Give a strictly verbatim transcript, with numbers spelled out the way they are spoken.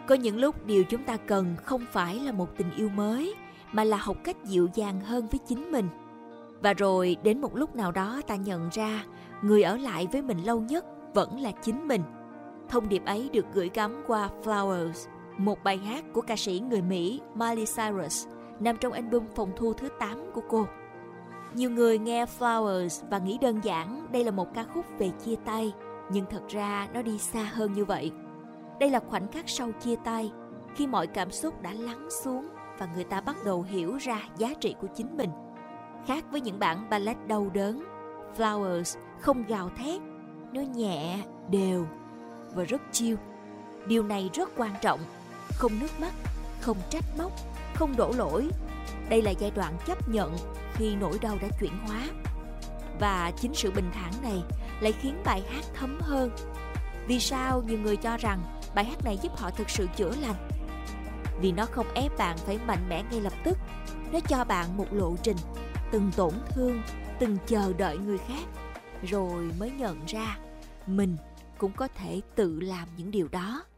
Có những lúc điều chúng ta cần không phải là một tình yêu mới, mà là học cách dịu dàng hơn với chính mình. Và rồi đến một lúc nào đó ta nhận ra người ở lại với mình lâu nhất vẫn là chính mình. Thông điệp ấy được gửi gắm qua Flowers, một bài hát của ca sĩ người Mỹ Miley Cyrus, nằm trong album phòng thu thứ tám của cô. Nhiều người nghe Flowers và nghĩ đơn giản đây là một ca khúc về chia tay, nhưng thật ra nó đi xa hơn như vậy. Đây là khoảnh khắc sau chia tay, khi mọi cảm xúc đã lắng xuống và người ta bắt đầu hiểu ra giá trị của chính mình. Khác với những bản ballad đau đớn, Flowers không gào thét, nó nhẹ, đều và rất chill. Điều này rất quan trọng, không nước mắt, không trách móc, không đổ lỗi. Đây là giai đoạn chấp nhận khi nỗi đau đã chuyển hóa. Và chính sự bình thản này lại khiến bài hát thấm hơn. Vì sao nhiều người cho rằng bài hát này giúp họ thực sự chữa lành? Vì nó không ép bạn phải mạnh mẽ ngay lập tức. Nó cho bạn một lộ trình, từng tổn thương, từng chờ đợi người khác, rồi mới nhận ra mình cũng có thể tự làm những điều đó.